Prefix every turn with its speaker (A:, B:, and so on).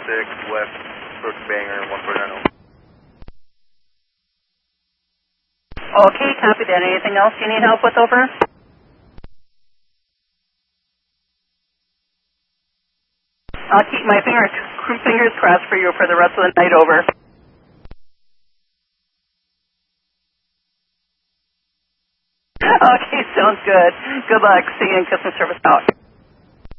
A: West, Brooks Banger, 1490.
B: Okay, copy that. Anything else you need help with, over? I'll keep my fingers crossed for you for the rest of the night, over. Okay, sounds good. Good luck. See you in customer service out.